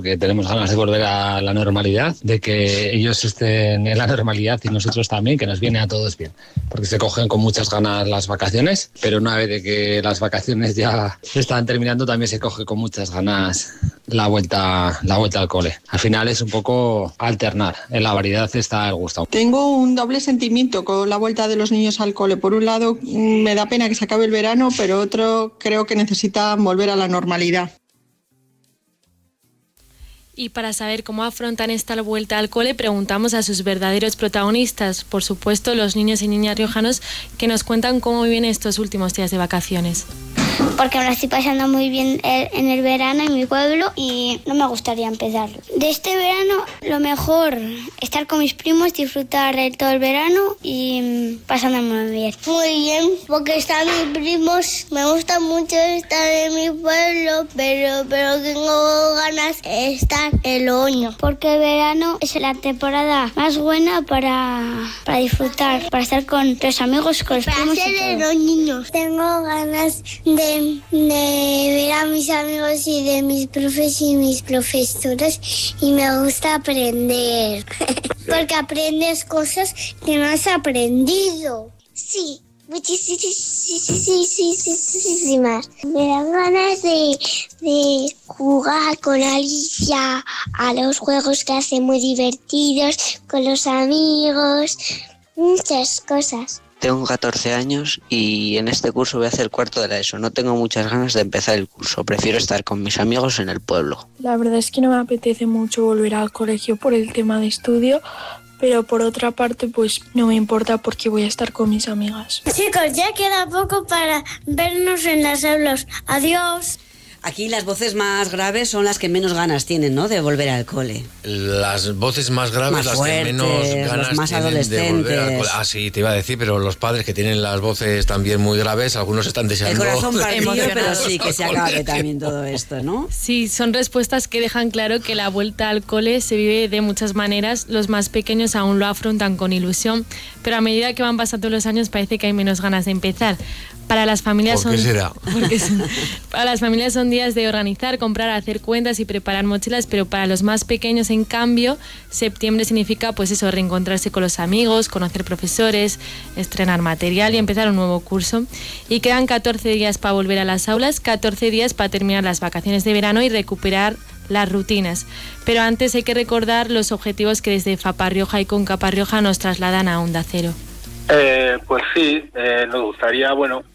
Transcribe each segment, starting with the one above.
porque tenemos ganas de volver a la normalidad, de que ellos estén en la normalidad y nosotros también, que nos viene a todos bien, porque se cogen con muchas ganas las vacaciones, pero una vez de que las vacaciones ya están terminando, también se coge con muchas ganas la vuelta al cole. Al final es un poco alternar, en la variedad está el gusto. Tengo un doble sentimiento con la vuelta de los niños al cole. Por un lado, me da pena que se acabe el verano, pero otro, creo que necesitan volver a la normalidad. Y para saber cómo afrontan esta vuelta al cole, preguntamos a sus verdaderos protagonistas, por supuesto los niños y niñas riojanos, que nos cuentan cómo viven estos últimos días de vacaciones. Porque me lo estoy pasando muy bien en el verano en mi pueblo y no me gustaría empezar. De este verano, lo mejor, estar con mis primos, disfrutar todo el verano y pasándome bien. Muy bien, porque están mis primos, me gusta mucho estar en mi pueblo, pero tengo ganas de estar en Logroño. Porque el verano es la temporada más buena para disfrutar, para estar con los amigos, con los primos y todo. Los niños. Tengo ganas de ver a mis amigos y de mis profes y mis profesoras y me gusta aprender porque aprendes cosas que no has aprendido. Sí, muchísimas. Me dan ganas de jugar con Alicia a los juegos que hace muy divertidos, con los amigos, muchas cosas. Tengo 14 años y en este curso voy a hacer cuarto de la ESO. No tengo muchas ganas de empezar el curso. Prefiero estar con mis amigos en el pueblo. La verdad es que no me apetece mucho volver al colegio por el tema de estudio, pero por otra parte pues no me importa porque voy a estar con mis amigas. Chicos, ya queda poco para vernos en las aulas. Adiós. Aquí las voces más graves son las que menos ganas tienen, ¿no?, de volver al cole. Las voces más graves, más las fuertes, que menos ganas los más tienen de volver al cole. Ah, sí, te iba a decir, pero los padres que tienen las voces también muy graves, algunos están deseando... El corazón partido, pero sí, que se acabe también todo esto, ¿no? Sí, son respuestas que dejan claro que la vuelta al cole se vive de muchas maneras. Los más pequeños aún lo afrontan con ilusión, pero a medida que van pasando los años parece que hay menos ganas de empezar. Para las familias ¿Por qué será? Para las familias son días de organizar, comprar, hacer cuentas y preparar mochilas, pero para los más pequeños, en cambio, septiembre significa, pues eso, reencontrarse con los amigos, conocer profesores, estrenar material y empezar un nuevo curso. Y quedan 14 días para volver a las aulas, 14 días para terminar las vacaciones de verano y recuperar las rutinas. Pero antes hay que recordar los objetivos que desde FAPA Rioja y CONCAPA Rioja nos trasladan a Onda Cero. Pues sí, nos gustaría,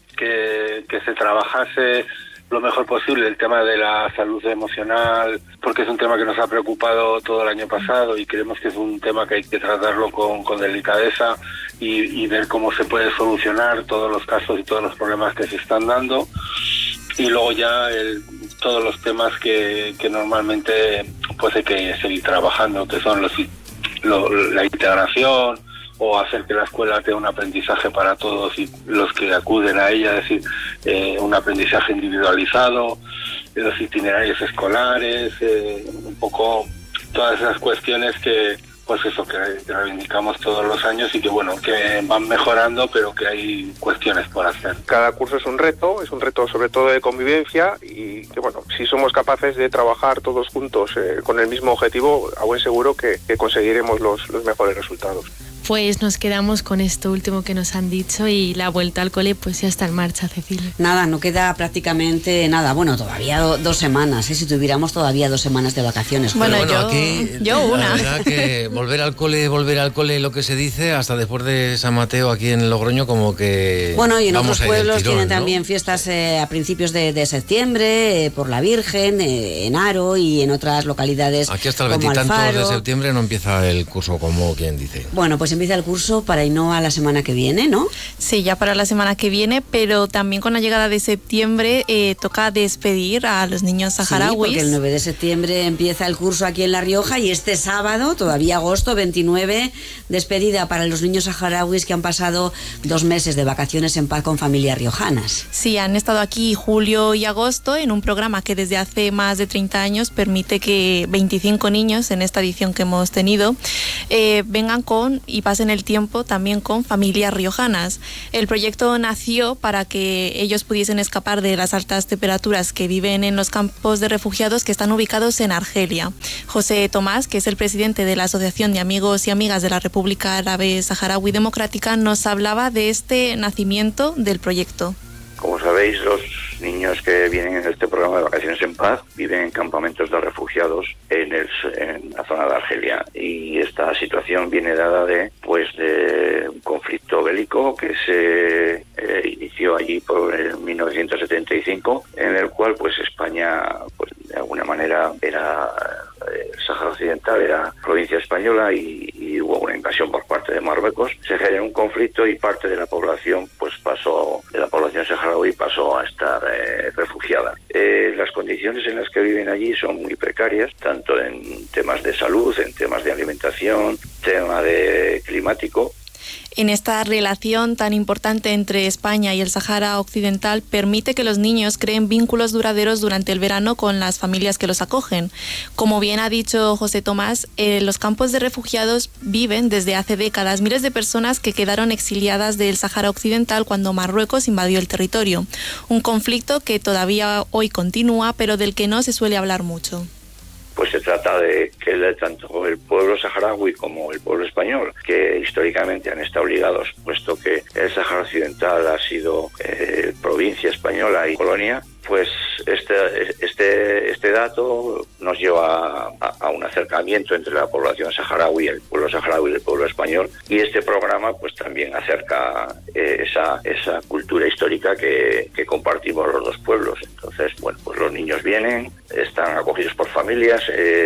que se trabajase lo mejor posible el tema de la salud emocional, porque es un tema que nos ha preocupado todo el año pasado y creemos que es un tema que hay que tratarlo con delicadeza y ver cómo se puede solucionar todos los casos y todos los problemas que se están dando. Y luego ya todos los temas que normalmente pues hay que seguir trabajando, que son la integración, o hacer que la escuela tenga un aprendizaje para todos y los que acuden a ella, es decir, un aprendizaje individualizado, los itinerarios escolares, un poco todas esas cuestiones que reivindicamos todos los años y que van mejorando, pero que hay cuestiones por hacer. Cada curso es un reto sobre todo de convivencia y que si somos capaces de trabajar todos juntos con el mismo objetivo, a buen seguro que conseguiremos los mejores resultados. Pues nos quedamos con esto último que nos han dicho y la vuelta al cole pues ya está en marcha, Cecilia. Nada, no queda prácticamente nada. Bueno, todavía 2 semanas, si tuviéramos todavía 2 semanas de vacaciones. Bueno, yo una. La verdad que volver al cole, lo que se dice, hasta después de San Mateo aquí en Logroño, como que... Bueno, y en otros pueblos tirón, tienen ¿no? también fiestas a principios de septiembre, por la Virgen, en Haro y en otras localidades. Aquí hasta el como 20 y tantos Alfaro. de septiembre no empieza el curso, como quien dice. Bueno, pues empieza el curso para Ainhoa la semana que viene, ¿no? Sí, ya para la semana que viene, pero también con la llegada de septiembre toca despedir a los niños saharauis. Sí, porque el 9 de septiembre empieza el curso aquí en La Rioja y este sábado, todavía agosto 29, despedida para los niños saharauis que han pasado 2 meses de vacaciones en paz con familias riojanas. Sí, han estado aquí julio y agosto en un programa que desde hace más de 30 años permite que 25 niños en esta edición que hemos tenido vengan con y pasen el tiempo también con familias riojanas. El proyecto nació para que ellos pudiesen escapar de las altas temperaturas que viven en los campos de refugiados que están ubicados en Argelia. José Tomás, que es el presidente de la Asociación de Amigos y Amigas de la República Árabe Saharaui Democrática, nos hablaba de este nacimiento del proyecto. Como sabéis, los niños que vienen en este programa de Vacaciones en Paz viven en campamentos de refugiados en la zona de Argelia, y esta situación viene dada de un conflicto bélico que se inició allí por 1975, en el cual España de alguna manera era el Sáhara Occidental era provincia española y hubo una invasión por parte de Marruecos. Se generó un conflicto y parte de la población saharaui pasó a estar refugiada. Las condiciones en las que viven allí son muy precarias, tanto en temas de salud, en temas de alimentación, tema de climático. En esta relación tan importante entre España y el Sáhara Occidental permite que los niños creen vínculos duraderos durante el verano con las familias que los acogen. Como bien ha dicho José Tomás, los campos de refugiados viven desde hace décadas miles de personas que quedaron exiliadas del Sáhara Occidental cuando Marruecos invadió el territorio. Un conflicto que todavía hoy continúa, pero del que no se suele hablar mucho. Pues se trata de que tanto el pueblo saharaui como el pueblo español, que históricamente han estado ligados, puesto que el Sáhara Occidental ha sido provincia española y colonia, pues este dato nos lleva a un acercamiento entre la población saharaui, el pueblo saharaui y el pueblo español, y este programa pues también acerca esa cultura histórica que compartimos los dos pueblos. Entonces, pues los niños vienen, están acogidos por familias,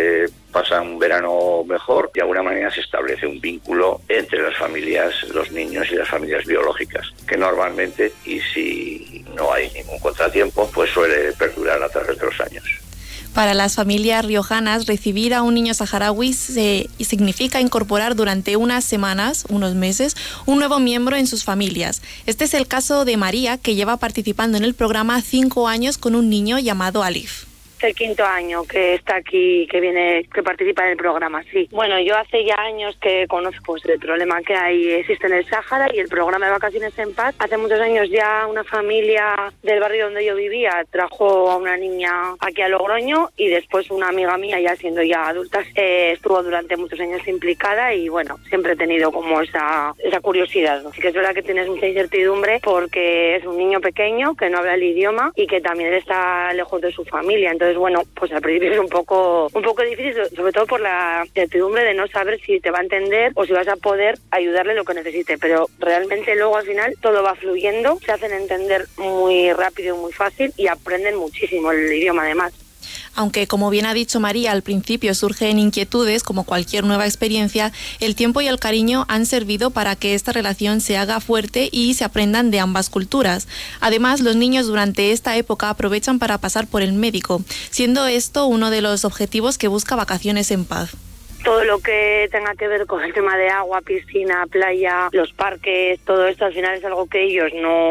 pasan un verano mejor, y de alguna manera se establece un vínculo entre las familias, los niños y las familias biológicas, que normalmente, y si no hay ningún contratiempo, pues suele perdurar a través de los años. Para las familias riojanas, recibir a un niño saharaui significa incorporar durante unas semanas, unos meses, un nuevo miembro en sus familias. Este es el caso de María, que lleva participando en el programa 5 años con un niño llamado Alif. El 5º año que está aquí, que participa en el programa, sí. Bueno, yo hace ya años que conozco el problema que existe en el Sáhara y el programa de Vacaciones en Paz. Hace muchos años ya una familia del barrio donde yo vivía trajo a una niña aquí a Logroño, y después una amiga mía, ya siendo ya adulta, estuvo durante muchos años implicada, y bueno, siempre he tenido como esa curiosidad, ¿no? Sí que es verdad que tienes mucha incertidumbre porque es un niño pequeño que no habla el idioma y que también está lejos de su familia. Entonces, bueno, pues al principio es un poco difícil, sobre todo por la incertidumbre de no saber si te va a entender o si vas a poder ayudarle lo que necesite, pero realmente luego al final todo va fluyendo, se hacen entender muy rápido y muy fácil, y aprenden muchísimo el idioma además. Aunque, como bien ha dicho María, al principio surgen inquietudes, como cualquier nueva experiencia, el tiempo y el cariño han servido para que esta relación se haga fuerte y se aprendan de ambas culturas. Además, los niños durante esta época aprovechan para pasar por el médico, siendo esto uno de los objetivos que busca Vacaciones en Paz. Todo lo que tenga que ver con el tema de agua, piscina, playa, los parques, todo esto al final es algo que ellos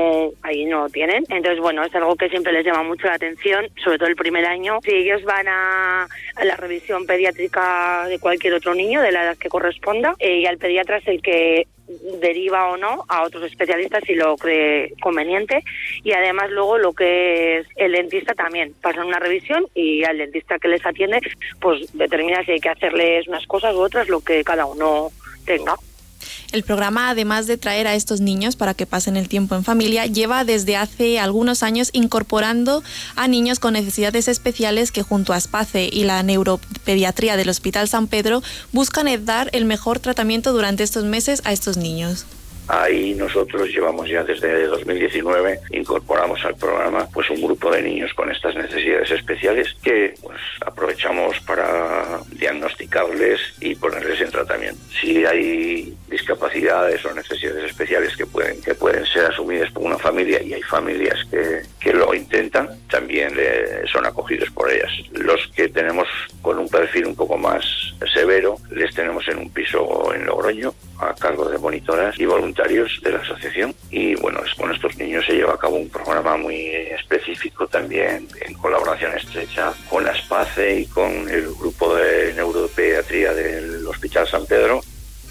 ahí no tienen. Entonces, bueno, es algo que siempre les llama mucho la atención, sobre todo el primer año. Si ellos van a la revisión pediátrica de cualquier otro niño, de la edad que corresponda, y al pediatra es el que deriva o no a otros especialistas si lo cree conveniente, y además luego lo que es el dentista también pasan una revisión, y al dentista que les atiende pues determina si hay que hacerles unas cosas u otras, lo que cada uno tenga. El programa, además de traer a estos niños para que pasen el tiempo en familia, lleva desde hace algunos años incorporando a niños con necesidades especiales que, junto a SPACE y la neuropediatría del Hospital San Pedro, buscan dar el mejor tratamiento durante estos meses a estos niños. Ahí nosotros llevamos ya desde 2019, incorporamos al programa pues un grupo de niños con estas necesidades especiales que pues aprovechamos para diagnosticarles y ponerles en tratamiento. Si hay discapacidades o necesidades especiales que pueden ser asumidas por una familia, y hay familias que lo intentan, también son acogidos por ellas. Los que tenemos con un perfil un poco más severo, les tenemos en un piso en Logroño, a cargo de monitoras y voluntarios de la asociación, y bueno, con estos niños se lleva a cabo un programa muy específico también en colaboración estrecha con la SPACE y con el grupo de neuropediatría del Hospital San Pedro. Si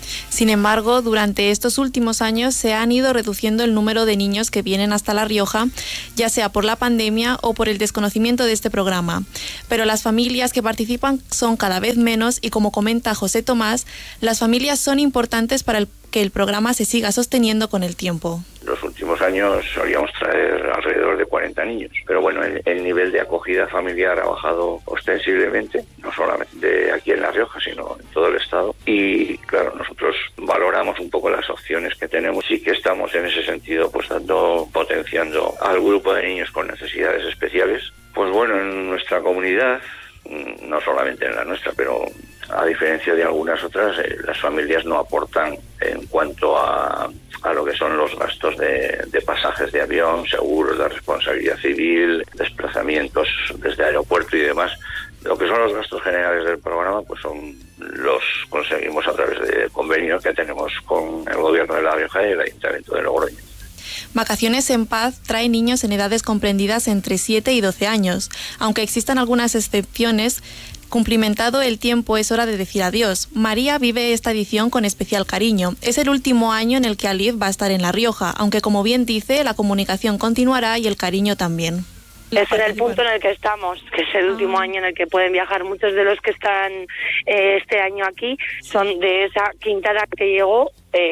Sin embargo, durante estos últimos años se han ido reduciendo el número de niños que vienen hasta La Rioja, ya sea por la pandemia o por el desconocimiento de este programa. Pero las familias que participan son cada vez menos y, como comenta José Tomás, las familias son importantes para que el programa se siga sosteniendo con el tiempo. Los últimos años solíamos traer alrededor de 40 niños, pero bueno, el nivel de acogida familiar ha bajado ostensiblemente, no solamente aquí en La Rioja, sino en todo el estado. Y claro, nosotros valoramos un poco las opciones que tenemos y que estamos en ese sentido pues potenciando al grupo de niños con necesidades especiales. Pues bueno, en nuestra comunidad, no solamente en la nuestra, pero a diferencia de algunas otras, las familias no aportan en cuanto a lo que son los gastos de pasajes de avión, seguros de responsabilidad civil, desplazamientos desde aeropuerto y demás. Lo que son los gastos generales del programa, pues los conseguimos a través de convenios que tenemos con el Gobierno de La Rioja y el Ayuntamiento de Logroño. Vacaciones en Paz trae niños en edades comprendidas entre 7 y 12 años. Aunque existan algunas excepciones, cumplimentado el tiempo es hora de decir adiós. María vive esta edición con especial cariño. Es el último año en el que Alif va a estar en La Rioja, aunque, como bien dice, la comunicación continuará y el cariño también. Ese era el punto en el que estamos, que es el último año en el que pueden viajar. Muchos de los que están este año aquí son de esa quintada que llegó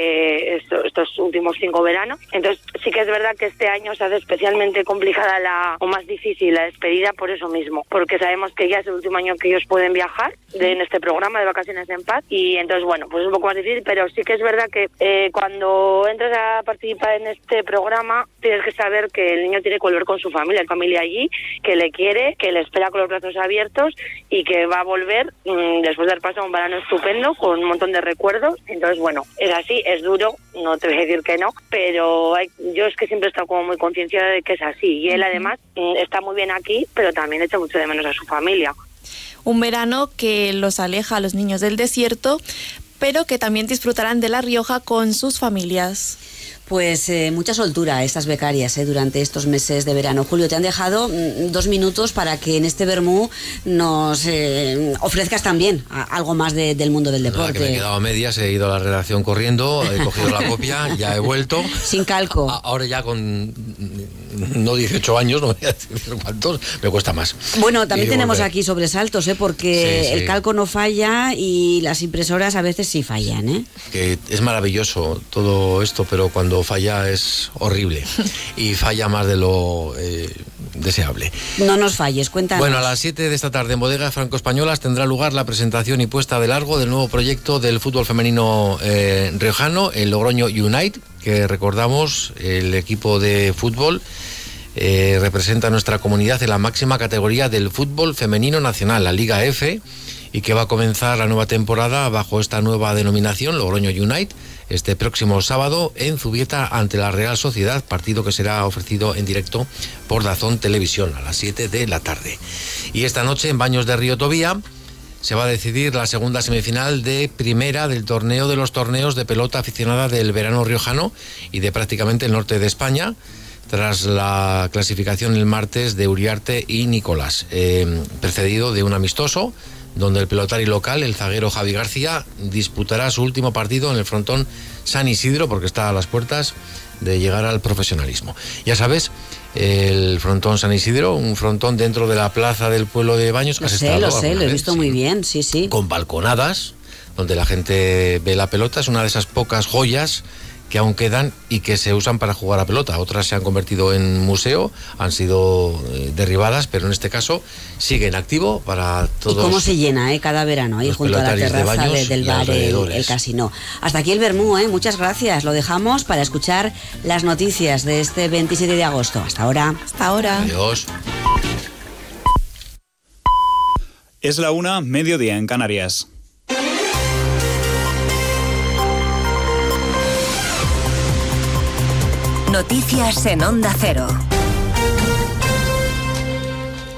estos últimos 5 veranos. Entonces sí que es verdad que este año se hace especialmente complicada o más difícil la despedida por eso mismo, porque sabemos que ya es el último año que ellos pueden viajar en este programa de Vacaciones en Paz, y entonces bueno, pues es un poco más difícil, pero sí que es verdad que cuando entras a participar en este programa tienes que saber que el niño tiene que volver con su familia, allí, que le quiere, que le espera con los brazos abiertos y que va a volver después de haber pasado un verano estupendo con un montón de recuerdos. Entonces bueno, es así. Es duro, no te voy a decir que no, pero yo es que siempre he estado como muy concienciada de que es así. Y él además está muy bien aquí, pero también echa mucho de menos a su familia. Un verano que los aleja a los niños del desierto, pero que también disfrutarán de La Rioja con sus familias. Pues mucha soltura estas becarias durante estos meses de verano. Julio, te han dejado 2 minutos para que en este vermú nos ofrezcas también algo más del mundo del deporte. Nada, que me he quedado a medias, he ido a la redacción corriendo, he cogido la copia, ya he vuelto. Sin calco. Ahora ya con no 18 años, no voy a decir cuántos, me cuesta más. Bueno, también tenemos aquí sobresaltos, porque sí. El calco no falla y las impresoras a veces sí fallan. Que es maravilloso todo esto, pero cuando falla es horrible y falla más de lo deseable. No nos falles, cuéntanos. Bueno, a las 7 de esta tarde en Bodegas Franco-Españolas tendrá lugar la presentación y puesta de largo del nuevo proyecto del fútbol femenino riojano, el Logroño United, que recordamos, el equipo de fútbol representa a nuestra comunidad en la máxima categoría del fútbol femenino nacional, la Liga F, y que va a comenzar la nueva temporada bajo esta nueva denominación, Logroño United, este próximo sábado en Zubieta ante la Real Sociedad, partido que será ofrecido en directo por DAZN Televisión a las 7 de la tarde. Y esta noche en Baños de Río Tobía se va a decidir la segunda semifinal de primera del torneo de los torneos de pelota aficionada del verano riojano y de prácticamente el norte de España, tras la clasificación el martes de Uriarte y Nicolás, precedido de un amistoso donde el pelotari local, el zaguero Javi García, disputará su último partido en el frontón San Isidro, porque está a las puertas de llegar al profesionalismo. Ya sabes, el frontón San Isidro, un frontón dentro de la plaza del pueblo de Baños. Lo sé, lo he visto muy bien, sí. Con balconadas, donde la gente ve la pelota, es una de esas pocas joyas que aún quedan y que se usan para jugar a pelota. Otras se han convertido en museo, han sido derribadas, pero en este caso sigue en activo para todos. ¿Y cómo se llena cada verano ahí junto a la terraza del bar, el casino? Hasta aquí el vermú, muchas gracias. Lo dejamos para escuchar las noticias de este 27 de agosto. Hasta ahora. Hasta ahora. Adiós. Es la 1, mediodía en Canarias. Noticias en Onda Cero.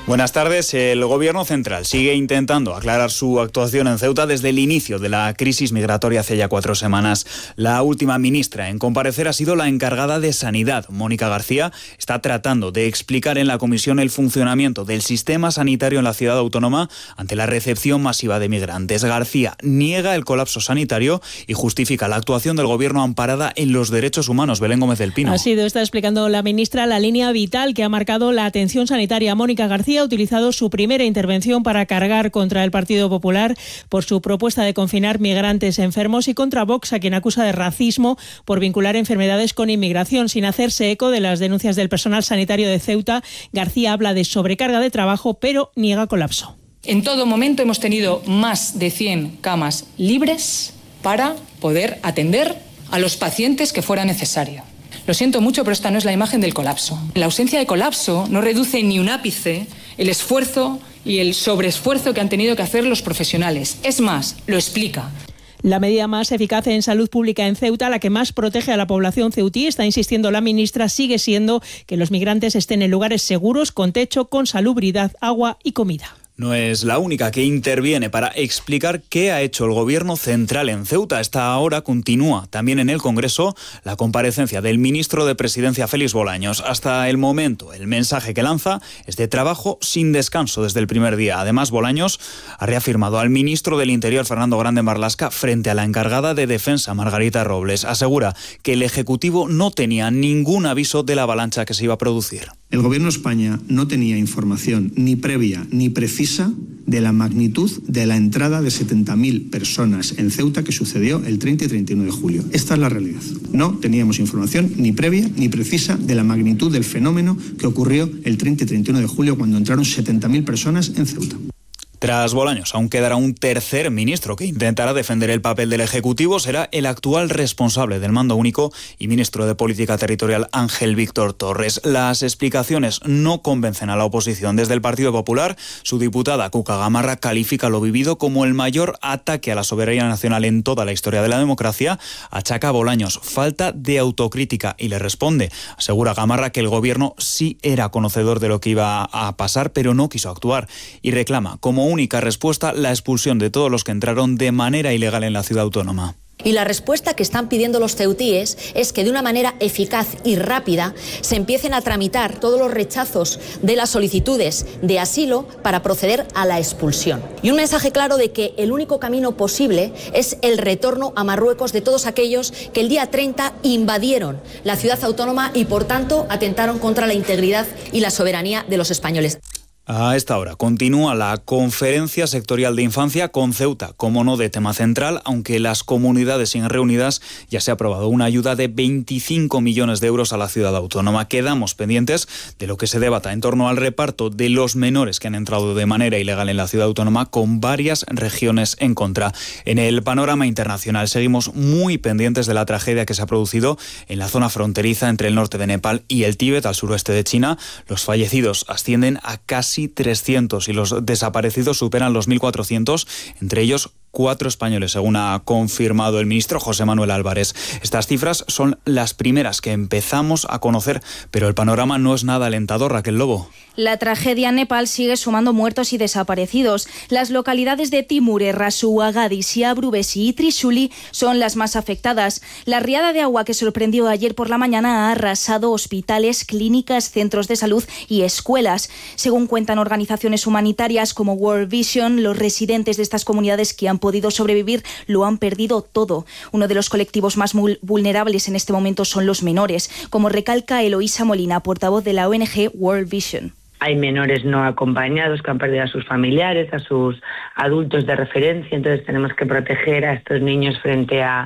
Buenas tardes. El Gobierno central sigue intentando aclarar su actuación en Ceuta desde el inicio de la crisis migratoria hace ya 4 semanas. La última ministra en comparecer ha sido la encargada de Sanidad, Mónica García. Está tratando de explicar en la comisión el funcionamiento del sistema sanitario en la ciudad autónoma ante la recepción masiva de migrantes. García niega el colapso sanitario y justifica la actuación del Gobierno amparada en los derechos humanos. Belén Gómez del Pino. Está explicando la ministra la línea vital que ha marcado la atención sanitaria. Mónica García ha utilizado su primera intervención para cargar contra el Partido Popular por su propuesta de confinar migrantes enfermos y contra Vox, a quien acusa de racismo por vincular enfermedades con inmigración. Sin hacerse eco de las denuncias del personal sanitario de Ceuta, García habla de sobrecarga de trabajo, pero niega colapso. En todo momento hemos tenido más de 100 camas libres para poder atender a los pacientes que fuera necesario. Lo siento mucho, pero esta no es la imagen del colapso. La ausencia de colapso no reduce ni un ápice el esfuerzo y el sobreesfuerzo que han tenido que hacer los profesionales. Es más, lo explica. La medida más eficaz en salud pública en Ceuta, la que más protege a la población ceutí, está insistiendo la ministra, sigue siendo que los migrantes estén en lugares seguros, con techo, con salubridad, agua y comida. No es la única que interviene para explicar qué ha hecho el Gobierno central en Ceuta. Esta hora continúa también en el Congreso la comparecencia del ministro de Presidencia, Félix Bolaños. Hasta el momento, el mensaje que lanza es de trabajo sin descanso desde el primer día. Además, Bolaños ha reafirmado al ministro del Interior, Fernando Grande Marlaska, frente a la encargada de Defensa, Margarita Robles. Asegura que el Ejecutivo no tenía ningún aviso de la avalancha que se iba a producir. El Gobierno de España no tenía información ni previa ni precisa de la magnitud de la entrada de 70.000 personas en Ceuta que sucedió el 30 y 31 de julio. Esta es la realidad. No teníamos información ni previa ni precisa de la magnitud del fenómeno que ocurrió el 30 y 31 de julio cuando entraron 70.000 personas en Ceuta. Tras Bolaños, aún quedará un tercer ministro que intentará defender el papel del Ejecutivo. Será el actual responsable del mando único y ministro de Política Territorial, Ángel Víctor Torres. Las explicaciones no convencen a la oposición. Desde el Partido Popular, su diputada Cuca Gamarra califica lo vivido como el mayor ataque a la soberanía nacional en toda la historia de la democracia. Achaca a Bolaños falta de autocrítica y le responde. Asegura Gamarra que el Gobierno sí era conocedor de lo que iba a pasar, pero no quiso actuar, y reclama como única respuesta la expulsión de todos los que entraron de manera ilegal en la ciudad autónoma. Y la respuesta que están pidiendo los ceutíes es que de una manera eficaz y rápida se empiecen a tramitar todos los rechazos de las solicitudes de asilo para proceder a la expulsión. Y un mensaje claro de que el único camino posible es el retorno a Marruecos de todos aquellos que el día 30 invadieron la ciudad autónoma y por tanto atentaron contra la integridad y la soberanía de los españoles. A esta hora continúa la conferencia sectorial de infancia con Ceuta como no de tema central, aunque las comunidades siguen reunidas. Ya se ha aprobado una ayuda de 25 millones de euros a la ciudad autónoma. Quedamos pendientes de lo que se debata en torno al reparto de los menores que han entrado de manera ilegal en la ciudad autónoma, con varias regiones en contra. En el panorama internacional seguimos muy pendientes de la tragedia que se ha producido en la zona fronteriza entre el norte de Nepal y el Tíbet, al suroeste de China. Los fallecidos ascienden a casi 300 y los desaparecidos superan los 1.400, entre ellos 4 españoles, según ha confirmado el ministro José Manuel Álvarez. Estas cifras son las primeras que empezamos a conocer, pero el panorama no es nada alentador, Raquel Lobo. La tragedia en Nepal sigue sumando muertos y desaparecidos. Las localidades de Timure, Rasua, Gadis, Abrubesi y Trishuli son las más afectadas. La riada de agua que sorprendió ayer por la mañana ha arrasado hospitales, clínicas, centros de salud y escuelas. Según cuentan organizaciones humanitarias como World Vision, los residentes de estas comunidades que han podido sobrevivir lo han perdido todo. Uno de los colectivos más vulnerables en este momento son los menores, como recalca Eloísa Molina, portavoz de la ONG World Vision. Hay menores no acompañados que han perdido a sus familiares, a sus adultos de referencia, entonces tenemos que proteger a estos niños frente a,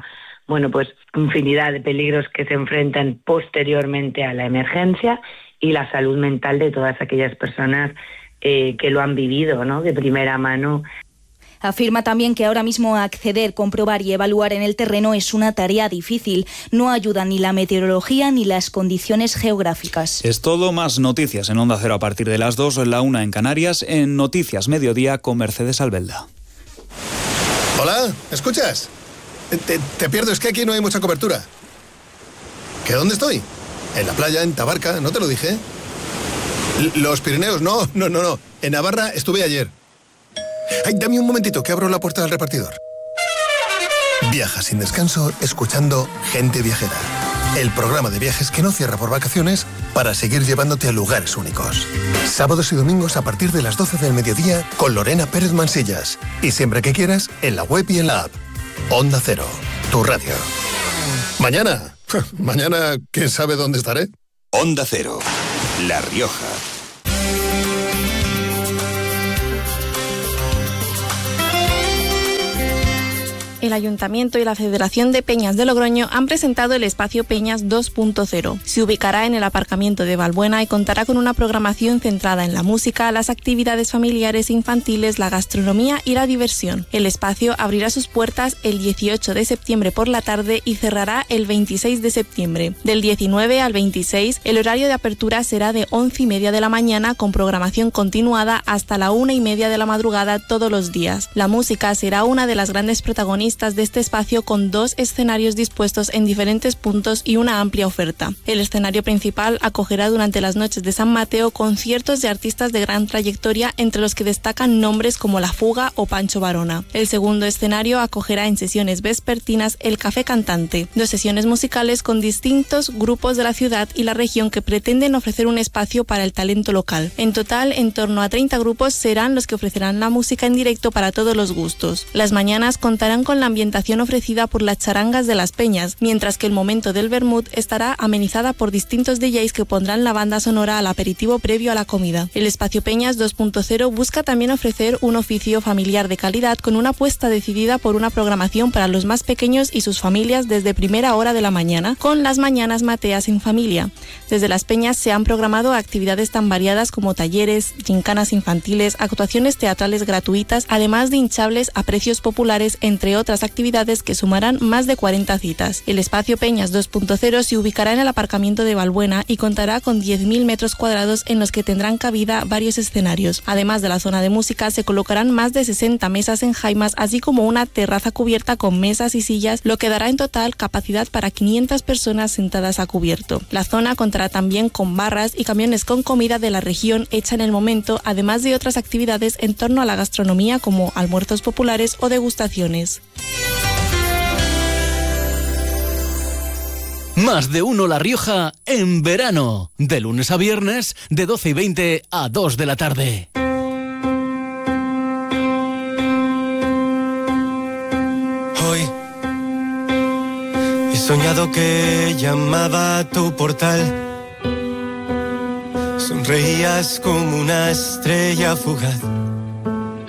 infinidad de peligros que se enfrentan posteriormente a la emergencia, y la salud mental de todas aquellas personas que lo han vivido, ¿no?, de primera mano. Afirma también que ahora mismo acceder, comprobar y evaluar en el terreno es una tarea difícil. No ayuda ni la meteorología ni las condiciones geográficas. Es todo. Más noticias en Onda Cero a partir de las 2, la 1 en Canarias, en Noticias Mediodía con Mercedes Albelda. Hola, ¿escuchas? Te pierdo, es que aquí no hay mucha cobertura. ¿Que dónde estoy? En la playa, en Tabarca, ¿no te lo dije? Los Pirineos, no. En Navarra estuve ayer. Ay, dame un momentito, que abro la puerta del repartidor. Viaja sin descanso escuchando Gente Viajera. El programa de viajes que no cierra por vacaciones para seguir llevándote a lugares únicos. Sábados y domingos a partir de las 12 del mediodía con Lorena Pérez Mansillas. Y siempre que quieras, en la web y en la app. Onda Cero, tu radio. Mañana, ¿quién sabe dónde estaré? Onda Cero, La Rioja. El Ayuntamiento y la Federación de Peñas de Logroño han presentado el espacio Peñas 2.0. Se ubicará en el aparcamiento de Valbuena y contará con una programación centrada en la música, las actividades familiares e infantiles, la gastronomía y la diversión. El espacio abrirá sus puertas el 18 de septiembre por la tarde y cerrará el 26 de septiembre. Del 19 al 26, el horario de apertura será de 11:30 de la mañana con programación continuada hasta la 1:30 de la madrugada todos los días. La música será una de las grandes protagonistas de este espacio con 2 escenarios dispuestos en diferentes puntos y una amplia oferta. El escenario principal acogerá durante las noches de San Mateo conciertos de artistas de gran trayectoria, entre los que destacan nombres como La Fuga o Pancho Varona. El segundo escenario acogerá en sesiones vespertinas el Café Cantante, 2 sesiones musicales con distintos grupos de la ciudad y la región que pretenden ofrecer un espacio para el talento local. En total, en torno a 30 grupos serán los que ofrecerán la música en directo para todos los gustos. Las mañanas contarán con la ambientación ofrecida por las charangas de las Peñas, mientras que el momento del vermut estará amenizada por distintos DJs que pondrán la banda sonora al aperitivo previo a la comida. El espacio Peñas 2.0 busca también ofrecer un oficio familiar de calidad con una apuesta decidida por una programación para los más pequeños y sus familias desde primera hora de la mañana, con las Mañanas Mateas en Familia. Desde las Peñas se han programado actividades tan variadas como talleres, gincanas infantiles, actuaciones teatrales gratuitas, además de hinchables a precios populares, entre otras actividades que sumarán más de 40 citas. El espacio Peñas 2.0 se ubicará en el aparcamiento de Valbuena y contará con 10.000 metros cuadrados en los que tendrán cabida varios escenarios. Además de la zona de música, se colocarán más de 60 mesas en jaimas, así como una terraza cubierta con mesas y sillas, lo que dará en total capacidad para 500 personas sentadas a cubierto. La zona contará también con barras y camiones con comida de la región hecha en el momento, además de otras actividades en torno a la gastronomía como almuerzos populares o degustaciones. Más de uno La Rioja en verano, de lunes a viernes, de 12:20 a 2 de la tarde. Hoy he soñado que llamaba a tu portal. Sonreías como una estrella fugaz.